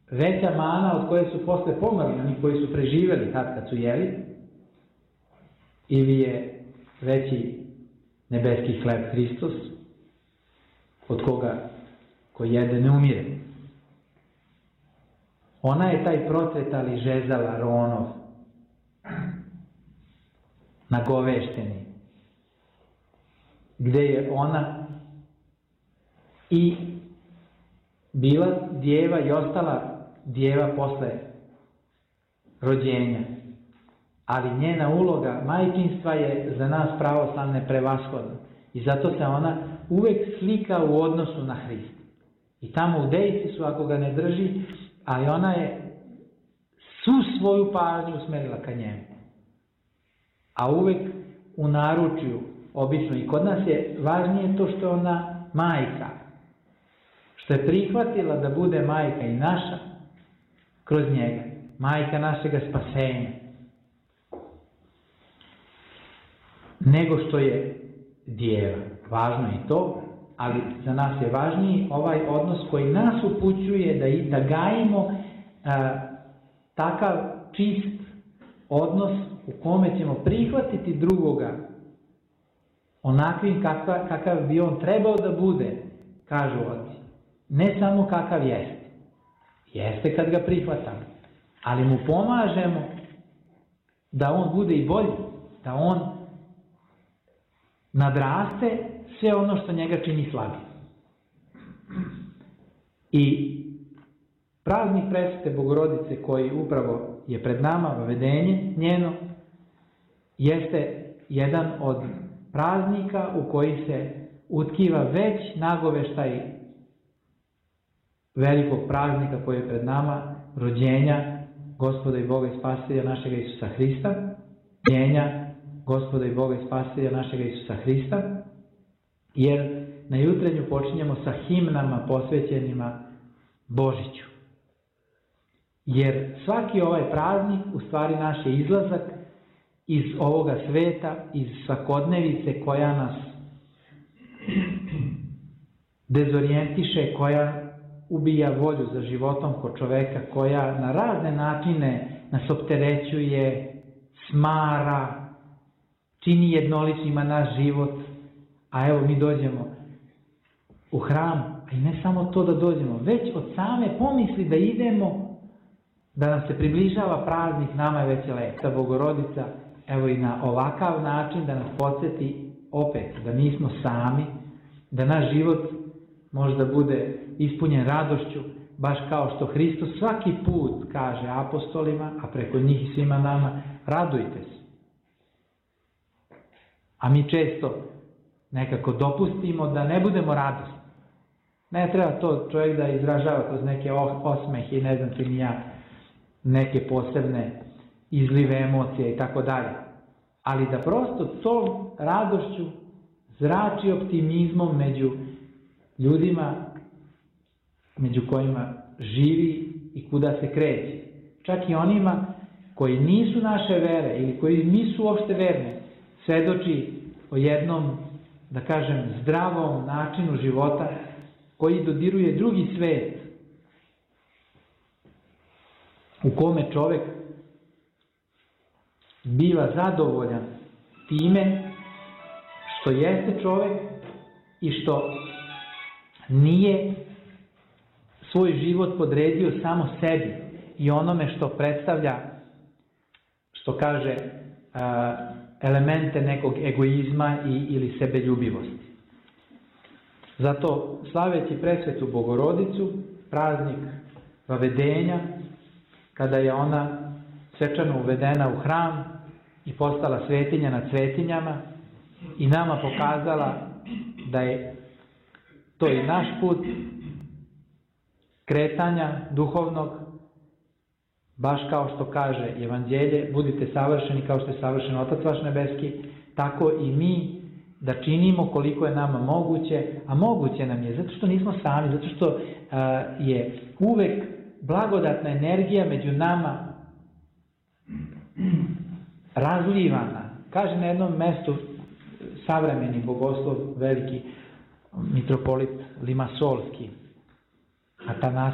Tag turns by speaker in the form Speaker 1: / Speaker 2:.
Speaker 1: veća mana od koje su posle pomrli, oni koji su preživjeli tad kad su jeli, ili je veći nebeski hleb Hristos, od koga ko jede ne umire. Ona je taj procvetali žezal Aronov, nagovešteni, gde je ona i bila djeva i ostala djeva posle rođenja. Ali njena uloga majčinstva je za nas pravoslavne prevashodna. I zato se ona uvek slika u odnosu na Hrista. I tamo u dejci su, ako ga ne drži, ali ona je svu svoju pažnju usmerila ka njemu. A uvek u naručju, obično i kod nas je važnije to što je ona majka. Što je prihvatila da bude majka i naša kroz njega. Majka našega spasenja. Nego što je djeva. Važno je i to, ali za nas je važniji ovaj odnos koji nas upućuje da gajimo takav čist odnos u kome ćemo prihvatiti drugoga onakvim kakav bi on trebao da bude, kažu oci. Ne samo kakav jeste. Jeste kad ga prihvatamo, ali mu pomažemo da on bude i bolji, da on nadraste sve ono što njega čini slabim. I praznik Presvete Bogorodice koji upravo je pred nama, vavedenje njeno, jeste jedan od praznika u koji se utkiva već nagoveštaj velikog praznika koji je pred nama, rođenja Gospoda i Boga i Spasitelja našega Isusa Hrista, rođenja Gospoda i Boga i Spasitelja našega Isusa Hrista, jer na jutrenju počinjemo sa himnama posvećenima Božiću. Jer svaki ovaj praznik u stvari naš je izlazak iz ovoga sveta, iz svakodnevice koja nas dezorijentiše, koja ubija volju za životom kod čoveka, koja na razne načine nas opterećuje, smara, čini jednoličnima naš život. A evo mi dođemo u hram, a i ne samo to da dođemo, već od same pomisli da idemo, da nam se približava praznik, nama je već Leta Bogorodica, evo i na ovakav način da nas podsjeti opet da nismo sami, da naš život možda bude ispunjen radošću, baš kao što Hristos svaki put kaže apostolima, a preko njih i svima nama, radujte se. A mi često nekako dopustimo da ne budemo radosni. Ne treba to čovjek da izražava kroz neke osmehe i ne znam ti ni ja, neke posebne izlive emocije i tako dalje. Ali da prosto tom radošću zrači optimizmom među ljudima među kojima živi i kuda se kreće. Čak i onima koji nisu naše vere ili koji nisu uopšte verni, svedoči o jednom, da kažem, zdravom načinu života koji dodiruje drugi svet, u kome čovek biva zadovoljan time što jeste čovek i što nije svoj život podredio samo sebi i onome što predstavlja, što kaže, elemente nekog egoizma ili sebeljubivosti. Zato, slaveći Presvetu Bogorodicu, praznik vavedenja, kada je ona svečano uvedena u hram i postala svetinja nad svetinjama i nama pokazala da je to i naš put kretanja duhovnog, baš kao što kaže Evanđelje, budite savršeni kao što je savršen Otac vaš nebeski, tako i mi da činimo koliko je nama moguće, a moguće nam je zato što nismo sami, zato što je uvek blagodatna energija među nama razlivana. Kaže na jednom mestu savremeni bogoslov, veliki mitropolit Limasolski,